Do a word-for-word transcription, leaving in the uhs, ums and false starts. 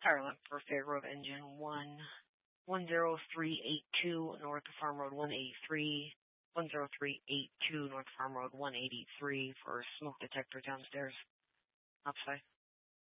Fire alarm for Fair Road Engine one one zero three eight two North Farm Road one eighty-three, one zero three eight two North Farm Road one eighty-three for smoke detector downstairs. Upside.